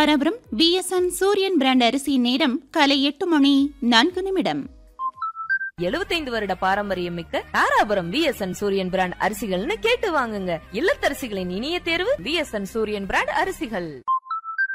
Dharapuram BSN சூரியன் brand அரிசி. நேரம் காலை 8:04. 75 வருட பாரம்பரியம் மிக்க தாராபுரம் BSN சூரியன் பிராண்ட் அரிசிகள்னு கேட்டு வாங்குங்க. இல்லத்தரசிகளின் இனிய தேர்வு BSN சூரியன் பிராண்ட் அரிசிகள்.